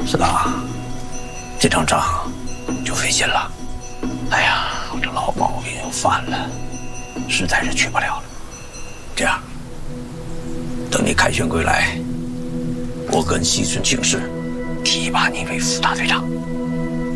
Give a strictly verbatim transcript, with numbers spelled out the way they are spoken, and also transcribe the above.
四郎，这场仗就费劲了。哎呀，我这老毛病又犯了，实在是去不了了。这样，等你凯旋归来，我跟西村庆氏提拔你为副大队长。